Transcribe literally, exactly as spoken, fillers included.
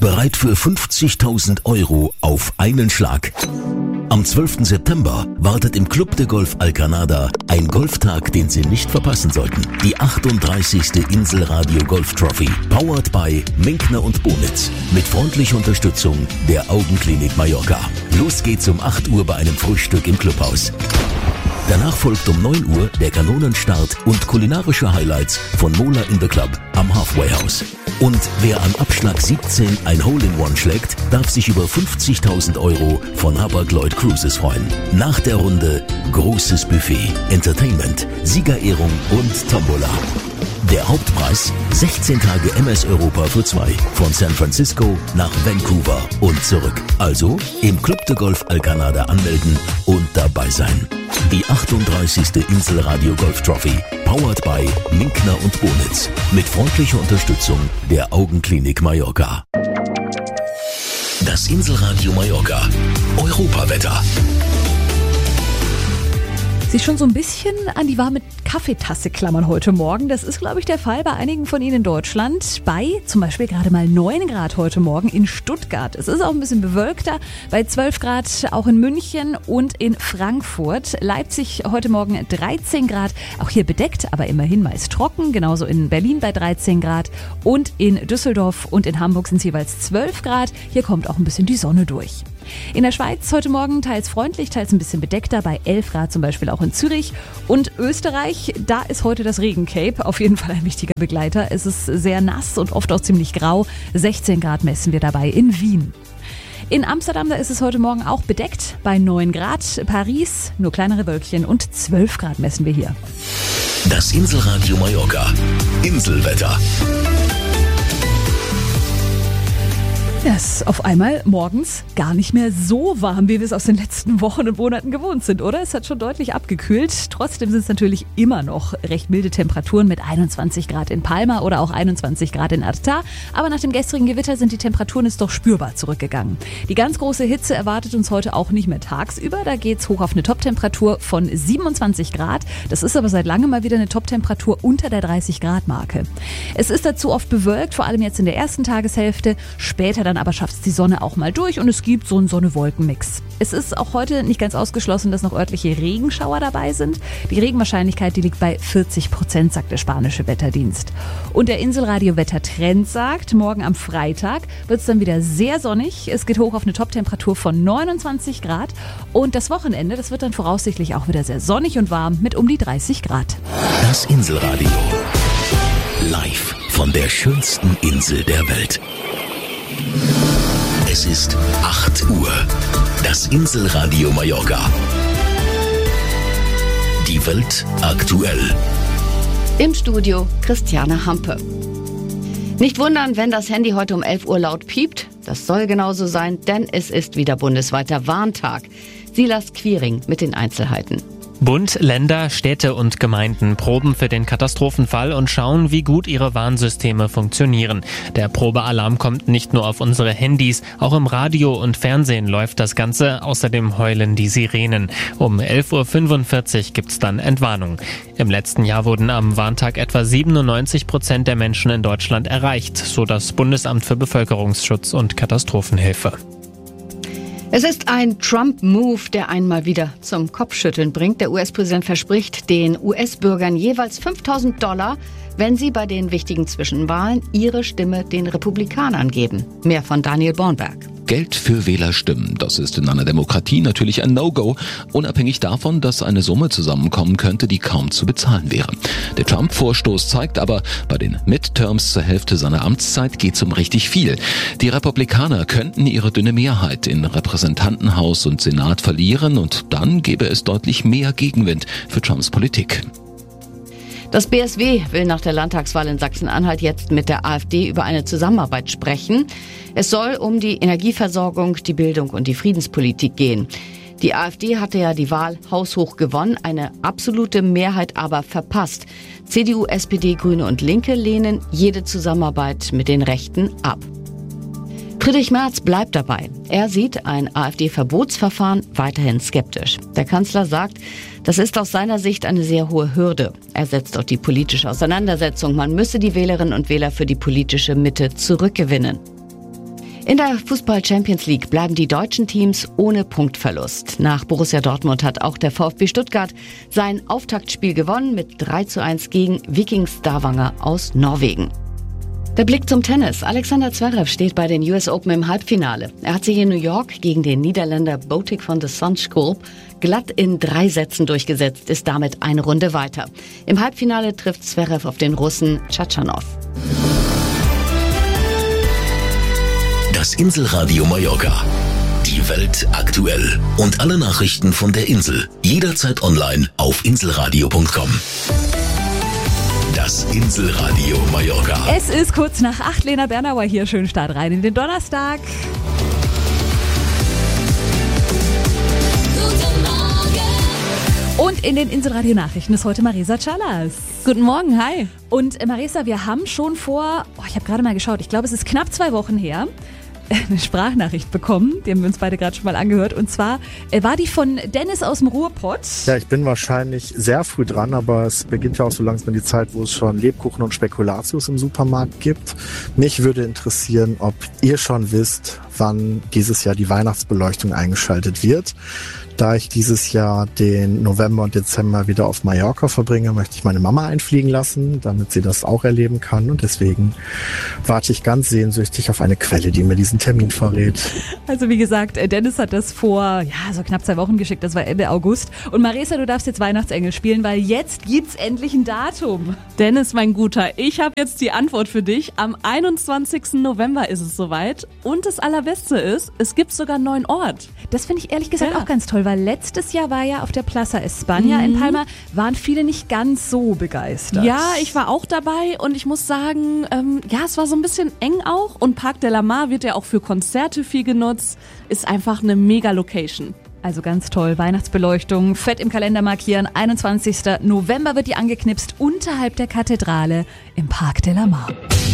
Bereit für fünfzigtausend Euro auf einen Schlag. Am zwölften September wartet im Club de Golf Alcanada ein Golftag, den Sie nicht verpassen sollten. Die achtunddreißigste Inselradio Golf Trophy, powered by Minkner und Bonitz, mit freundlicher Unterstützung der Augenklinik Mallorca. Los geht's um acht Uhr bei einem Frühstück im Clubhaus. Danach folgt um neun Uhr der Kanonenstart und kulinarische Highlights von Mola in the Club am Halfway House. Und wer am Abschlag siebzehn ein Hole-in-One schlägt, darf sich über fünfzigtausend Euro von Hapag-Lloyd Cruises freuen. Nach der Runde großes Buffet, Entertainment, Siegerehrung und Tombola. Der Hauptpreis sechzehn Tage M S Europa für zwei von San Francisco nach Vancouver und zurück. Also im Club de Golf Alcanada anmelden und dabei sein. Die achtunddreißigste Inselradio Golf Trophy, powered by Minkner und Bonitz, mit freundlicher Unterstützung der Augenklinik Mallorca. Das Inselradio Mallorca Europawetter. Sich schon so ein bisschen an die warme Kaffeetasse klammern heute Morgen. Das ist, glaube ich, der Fall bei einigen von Ihnen in Deutschland. Bei zum Beispiel gerade mal neun Grad heute Morgen in Stuttgart. Es ist auch ein bisschen bewölkter. Bei zwölf Grad auch in München und in Frankfurt. Leipzig heute Morgen dreizehn Grad. Auch hier bedeckt, aber immerhin meist trocken. Genauso in Berlin bei dreizehn Grad. Und in Düsseldorf und in Hamburg sind es jeweils zwölf Grad. Hier kommt auch ein bisschen die Sonne durch. In der Schweiz heute Morgen teils freundlich, teils ein bisschen bedeckter, bei elf Grad zum Beispiel auch in Zürich. Und Österreich, da ist heute das Regencape auf jeden Fall ein wichtiger Begleiter. Es ist sehr nass und oft auch ziemlich grau. sechzehn Grad messen wir dabei in Wien. In Amsterdam, da ist es heute Morgen auch bedeckt bei neun Grad. Paris, nur kleinere Wölkchen und zwölf Grad messen wir hier. Das Inselradio Mallorca. Inselwetter. Ja, es ist auf einmal morgens gar nicht mehr so warm, wie wir es aus den letzten Wochen und Monaten gewohnt sind, oder? Es hat schon deutlich abgekühlt. Trotzdem sind es natürlich immer noch recht milde Temperaturen mit einundzwanzig Grad in Palma oder auch einundzwanzig Grad in Arta. Aber nach dem gestrigen Gewitter sind die Temperaturen jetzt doch spürbar zurückgegangen. Die ganz große Hitze erwartet uns heute auch nicht mehr tagsüber. Da geht's hoch auf eine Toptemperatur von siebenundzwanzig Grad. Das ist aber seit langem mal wieder eine Toptemperatur unter der dreißig Grad Marke. Es ist dazu oft bewölkt, vor allem jetzt in der ersten Tageshälfte. Später dann aber schafft es die Sonne auch mal durch und es gibt so einen Sonne-Wolken-Mix. Es ist auch heute nicht ganz ausgeschlossen, dass noch örtliche Regenschauer dabei sind. Die Regenwahrscheinlichkeit, die liegt bei vierzig Prozent, sagt der spanische Wetterdienst. Und der Inselradio-Wettertrend sagt, morgen am Freitag wird es dann wieder sehr sonnig. Es geht hoch auf eine Toptemperatur von neunundzwanzig Grad. Und das Wochenende, das wird dann voraussichtlich auch wieder sehr sonnig und warm mit um die dreißig Grad. Das Inselradio. Live von der schönsten Insel der Welt. Es ist acht Uhr. Das Inselradio Mallorca. Die Welt aktuell. Im Studio Christiane Hampe. Nicht wundern, wenn das Handy heute um elf Uhr laut piept. Das soll genauso sein, denn es ist wieder bundesweiter Warntag. Silas Quiring mit den Einzelheiten. Bund, Länder, Städte und Gemeinden proben für den Katastrophenfall und schauen, wie gut ihre Warnsysteme funktionieren. Der Probealarm kommt nicht nur auf unsere Handys, auch im Radio und Fernsehen läuft das Ganze. Außerdem heulen die Sirenen. Um elf Uhr fünfundvierzig gibt's dann Entwarnung. Im letzten Jahr wurden am Warntag etwa siebenundneunzig Prozent der Menschen in Deutschland erreicht, so das Bundesamt für Bevölkerungsschutz und Katastrophenhilfe. Es ist ein Trump-Move, der einmal wieder zum Kopfschütteln bringt. Der U S-Präsident verspricht den U S-Bürgern jeweils fünftausend Dollar, wenn sie bei den wichtigen Zwischenwahlen ihre Stimme den Republikanern geben. Mehr von Daniel Bornberg. Geld für Wählerstimmen, das ist in einer Demokratie natürlich ein No-Go, unabhängig davon, dass eine Summe zusammenkommen könnte, die kaum zu bezahlen wäre. Der Trump-Vorstoß zeigt aber, bei den Midterms zur Hälfte seiner Amtszeit geht es um richtig viel. Die Republikaner könnten ihre dünne Mehrheit in Repräsentantenhaus und Senat verlieren und dann gäbe es deutlich mehr Gegenwind für Trumps Politik. Das B S W will nach der Landtagswahl in Sachsen-Anhalt jetzt mit der AfD über eine Zusammenarbeit sprechen. Es soll um die Energieversorgung, die Bildung und die Friedenspolitik gehen. Die AfD hatte ja die Wahl haushoch gewonnen, eine absolute Mehrheit aber verpasst. C D U, S P D, Grüne und Linke lehnen jede Zusammenarbeit mit den Rechten ab. Friedrich Merz bleibt dabei. Er sieht ein AfD-Verbotsverfahren weiterhin skeptisch. Der Kanzler sagt, das ist aus seiner Sicht eine sehr hohe Hürde. Er setzt auf die politische Auseinandersetzung. Man müsse die Wählerinnen und Wähler für die politische Mitte zurückgewinnen. In der Fußball-Champions League bleiben die deutschen Teams ohne Punktverlust. Nach Borussia Dortmund hat auch der VfB Stuttgart sein Auftaktspiel gewonnen mit drei zu eins gegen Viking Stavanger aus Norwegen. Der Blick zum Tennis. Alexander Zverev steht bei den U S Open im Halbfinale. Er hat sich in New York gegen den Niederländer Botic van de Zandschulp glatt in drei Sätzen durchgesetzt, ist damit eine Runde weiter. Im Halbfinale trifft Zverev auf den Russen Tschatschanow. Das Inselradio Mallorca. Die Welt aktuell. Und alle Nachrichten von der Insel. Jederzeit online auf inselradio punkt com. Das Inselradio Mallorca. Es ist kurz nach acht. Lena Bernauer hier. Schönen Start rein in den Donnerstag. Guten Morgen. Und in den Inselradio Nachrichten ist heute Marisa Callas. Guten Morgen, hi. Und äh, Marisa, wir haben schon vor, oh, ich habe gerade mal geschaut, ich glaube, es ist knapp zwei Wochen her, eine Sprachnachricht bekommen, die haben wir uns beide gerade schon mal angehört. Und zwar äh, war die von Dennis aus dem Ruhrpott. Ja, ich bin wahrscheinlich sehr früh dran, aber es beginnt ja auch so langsam die Zeit, wo es schon Lebkuchen und Spekulatius im Supermarkt gibt. Mich würde interessieren, ob ihr schon wisst, wann dieses Jahr die Weihnachtsbeleuchtung eingeschaltet wird. Da ich dieses Jahr den November und Dezember wieder auf Mallorca verbringe, möchte ich meine Mama einfliegen lassen, damit sie das auch erleben kann. Und deswegen warte ich ganz sehnsüchtig auf eine Quelle, die mir diesen Termin verrät. Also wie gesagt, Dennis hat das vor ja so knapp zwei Wochen geschickt, das war Ende August. Und Marisa, du darfst jetzt Weihnachtsengel spielen, weil jetzt gibt's endlich ein Datum. Dennis, mein Guter, ich habe jetzt die Antwort für dich. Am einundzwanzigsten November ist es soweit. Und das Allerbeste ist, es gibt sogar einen neuen Ort. Das finde ich ehrlich gesagt Ja. auch ganz toll, weil letztes Jahr war ja auf der Plaza España Mhm. in Palma, waren viele nicht ganz so begeistert. Ja, ich war auch dabei und ich muss sagen, ähm, ja, es war so ein bisschen eng auch. Und Parc de la Mar wird ja auch für Konzerte viel genutzt. Ist einfach eine mega Location. Also ganz toll, Weihnachtsbeleuchtung, fett im Kalender markieren, einundzwanzigsten November wird die angeknipst unterhalb der Kathedrale im Parc de la Mar.